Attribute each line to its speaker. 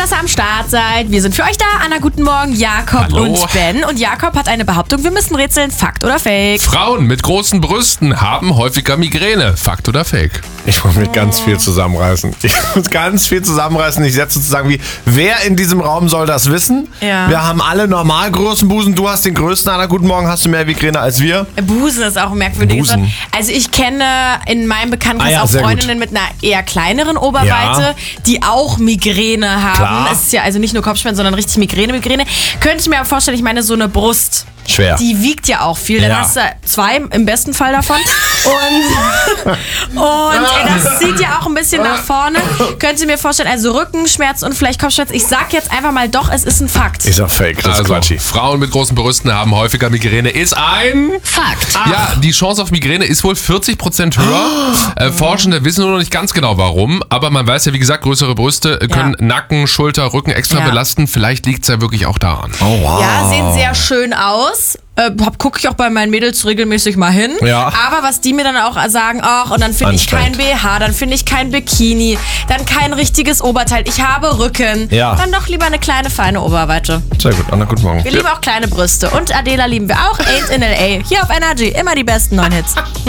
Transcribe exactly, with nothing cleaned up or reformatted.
Speaker 1: dass ihr am Start seid. Wir sind für euch da. Anna, guten Morgen, Jakob
Speaker 2: Hallo.
Speaker 1: und Ben. Und Jakob hat eine Behauptung, wir müssen rätseln, Fakt oder Fake?
Speaker 2: Frauen mit großen Brüsten haben häufiger Migräne. Fakt oder Fake?
Speaker 3: Ich muss mich ganz viel zusammenreißen. Ich muss ganz viel zusammenreißen. Ich setze sozusagen wie, wer in diesem Raum soll das wissen?
Speaker 1: Ja.
Speaker 3: Wir haben alle normal großen Busen. Du hast den größten. Anna, guten Morgen. Hast du mehr Migräne als wir?
Speaker 1: Busen ist auch ein merkwürdiges
Speaker 3: Busen.
Speaker 1: Wort. Also ich kenne in meinem Bekanntenkreis
Speaker 3: Ah ja,
Speaker 1: auch
Speaker 3: sehr
Speaker 1: Freundinnen mit einer eher kleineren Oberweite,
Speaker 3: Ja.
Speaker 1: die auch Migräne haben.
Speaker 3: Klar.
Speaker 1: Es ist ja also nicht nur Kopfschmerzen, sondern richtig Migräne, Migräne. Könnte ich mir aber vorstellen, ich meine so eine Brust.
Speaker 3: Schwer.
Speaker 1: Die wiegt ja auch viel. Dann
Speaker 3: Ja.
Speaker 1: hast du zwei im besten Fall davon. Und, und das zieht ja auch ein bisschen nach vorne. Könnt ihr mir vorstellen, also Rückenschmerzen und vielleicht Kopfschmerzen. Ich sag jetzt einfach mal doch, es ist ein Fakt.
Speaker 3: Ich sag Fake. Das ist
Speaker 2: Also,
Speaker 3: Quatschi.
Speaker 2: Frauen mit großen Brüsten haben häufiger Migräne. Ist ein...
Speaker 1: Fakt.
Speaker 2: Ja, die Chance auf Migräne ist wohl vierzig Prozent höher. Äh, Forschende wissen nur noch nicht ganz genau warum. Aber man weiß ja, wie gesagt, größere Brüste äh, können
Speaker 1: Ja.
Speaker 2: Nacken, Schulter, Rücken extra
Speaker 1: Ja.
Speaker 2: belasten. Vielleicht liegt es ja wirklich auch daran.
Speaker 3: Oh, wow.
Speaker 1: Ja, sehen sehr schön aus. Äh, Gucke ich auch bei meinen Mädels regelmäßig mal hin.
Speaker 3: Ja.
Speaker 1: Aber was die mir dann auch sagen, ach, und dann finde ich kein
Speaker 3: Anstrengend.
Speaker 1: B H, dann finde ich kein Bikini, dann kein richtiges Oberteil. Ich habe Rücken.
Speaker 3: Ja.
Speaker 1: Dann doch lieber eine kleine, feine Oberweite.
Speaker 3: Sehr gut. Anna, guten Morgen.
Speaker 1: Wir lieben auch kleine Brüste. Und Adela lieben wir auch. Ain't in L A. Hier auf Energy. Immer die besten neuen Hits.